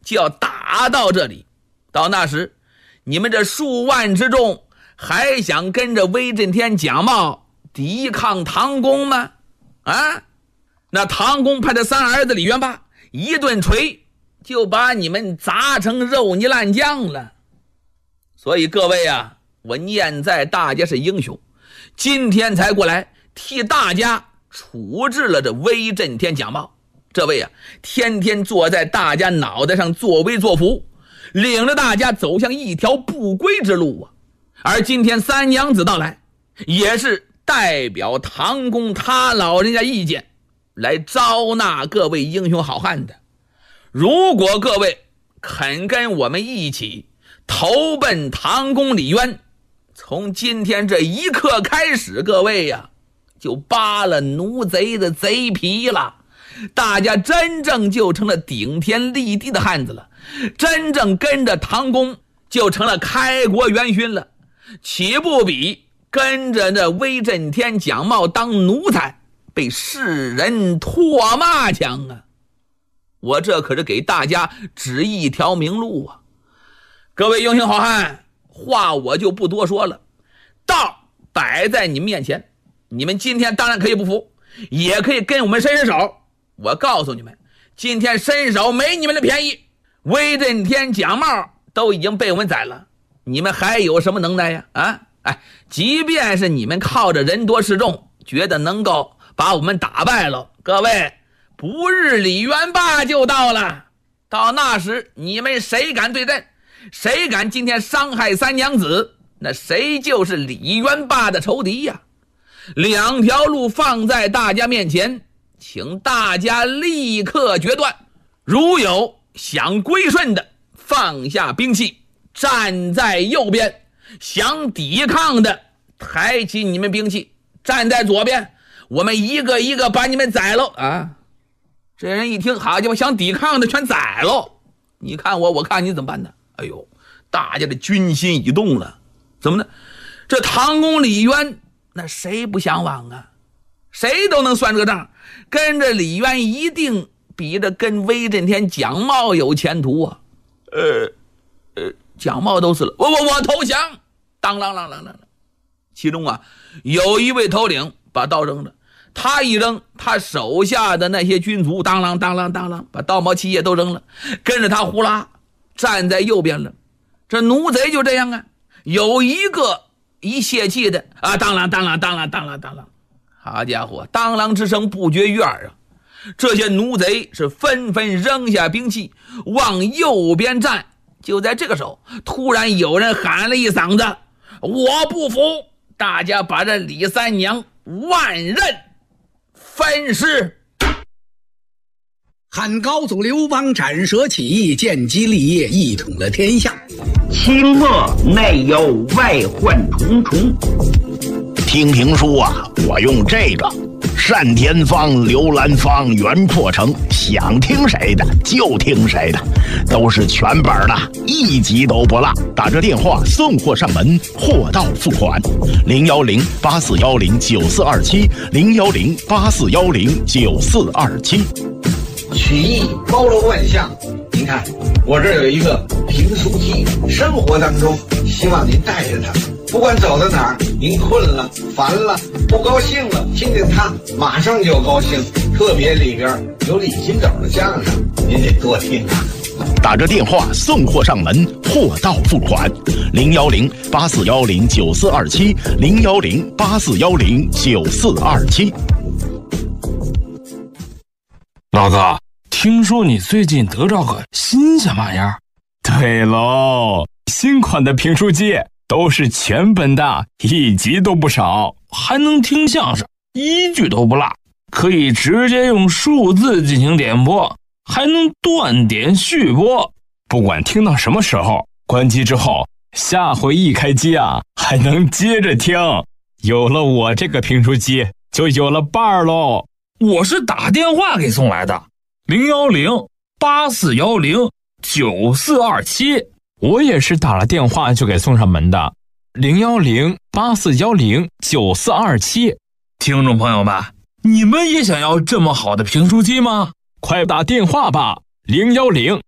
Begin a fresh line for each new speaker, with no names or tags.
就要打到这里。到那时，你们这数万之众还想跟着威震天蒋茂抵抗唐公吗？啊，那唐公派的三儿子李元霸一顿锤就把你们砸成肉泥烂酱了。所以各位啊，我念在大家是英雄，今天才过来替大家处置了这威震天蒋茂。这位啊，天天坐在大家脑袋上作威作福，领着大家走向一条不归之路啊。而今天三娘子到来，也是代表唐公他老人家意见来招纳各位英雄好汉的。如果各位肯跟我们一起投奔唐公李渊，从今天这一刻开始，各位呀，就扒了奴贼的贼皮了。大家真正就成了顶天立地的汉子了，真正跟着唐公就成了开国元勋了，岂不比跟着那威震天蒋茂当奴才被世人唾骂强啊？我这可是给大家指一条明路啊！各位英雄好汉，话我就不多说了，道摆在你们面前，你们今天当然可以不服，也可以跟我们伸伸手。我告诉你们，今天伸手没你们的便宜，威震天蒋茂都已经被我们宰了，你们还有什么能耐呀？即便是你们靠着人多势众，觉得能够把我们打败了，各位，不日李元霸就到了，到那时你们谁敢对阵，谁敢今天伤害三娘子，那谁就是李元霸的仇敌呀。两条路放在大家面前，请大家立刻决断。如有想归顺的，放下兵器，站在右边；想抵抗的，抬起你们兵器，站在左边。我们一个一个把你们宰了啊！这人一听，好家伙，想抵抗的全宰了，你看我，我看你怎么办呢？哎呦，大家的军心已动了。怎么呢？这唐公李渊，那谁不向往啊？谁都能算这个账，跟着李渊一定比着跟威震天蒋茂有前途啊。蒋茂都死了，我投降！当啷啷啷啷。其中啊，有一位头领把刀扔了，他一扔，他手下的那些军卒当啷当啷当啷，把刀矛器械都扔了，跟着他呼啦站在右边了。这奴贼就这样啊，有一个一泄气的啊，当啷当啷当啷当啷当啷，好家伙，当啷之声不绝于耳啊！这些奴贼是纷纷扔下兵器往右边站。就在这个时候，突然有人喊了一嗓子：“我不服！”大家把这李三娘万刃分尸。
汉高祖刘邦斩蛇起义，建基立业，一统了天下。
清末内忧外患重重。听评书啊，我用这个单田芳、刘兰芳、袁阔成，想听谁的就听谁的，都是全本的，一集都不落。打这电话送货上门，货到付款。010-8410-9427，010-8410-9427。
曲艺包罗万象，您看我这儿有一个评书机，生活当中希望您带着它，不管走到哪儿，您困了、烦了、不高兴了，听见它马上就高兴。特别里边有李金斗的相声，您得多听啊。
打着电话送货上门，货到付款。010-8410-9427，010-8410-9427。
老哥，听说你最近得着个新鲜玩意儿？
对喽，新款的评书机都是全本的，一集都不少，
还能听相声，一句都不落，可以直接用数字进行点播，还能断点续播。
不管听到什么时候，关机之后，下回一开机啊，还能接着听。有了我这个评书机，就有了伴儿喽。
我是打电话给送来的，010-8410-9427。
我也是打了电话就给送上门的，010-8410-9427。
听众朋友们，你们也想要这么好的评书机吗？
快打电话吧，010